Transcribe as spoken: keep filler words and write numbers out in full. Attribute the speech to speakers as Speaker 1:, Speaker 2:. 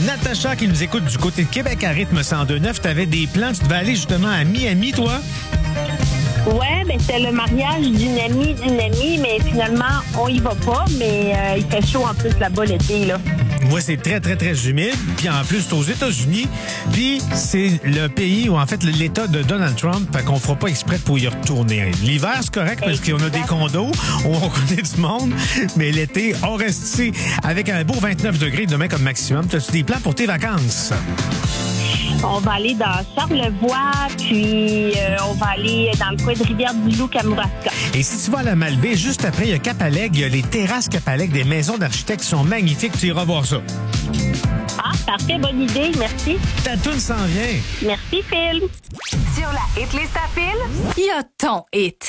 Speaker 1: Natacha, qui nous écoute du côté de Québec à rythme cent deux neuf, t'avais des plans, tu devais aller justement à Miami, toi?
Speaker 2: Ouais, ben c'était le mariage d'une amie d'une amie, mais finalement, on y va pas, mais euh, il fait chaud en plus là-bas l'été, là.
Speaker 1: Moi, c'est très, très, très humide. Puis en plus, c'est aux États-Unis. Puis c'est le pays où, en fait, l'État de Donald Trump, fait qu'on fera pas exprès pour y retourner. L'hiver, c'est correct parce qu'on a des condos où on connaît du monde. Mais l'été, on reste ici avec un beau vingt-neuf degrés demain comme maximum. T'as-tu des plans pour tes vacances?
Speaker 2: On va aller dans Charlevoix, puis euh, on va aller dans le coin de Rivière-du-Loup, Kamouraska.
Speaker 1: Et si tu vas à la Malbaie, juste après, il y a Cap-Alec, il y a les terrasses Cap-Alec, des maisons d'architectes qui sont magnifiques. Tu iras voir ça.
Speaker 2: Ah, parfait, bonne idée, merci.
Speaker 1: Ta toune s'en vient.
Speaker 2: Merci, Phil.
Speaker 3: Sur la hitlist à Phil, il y a ton hit.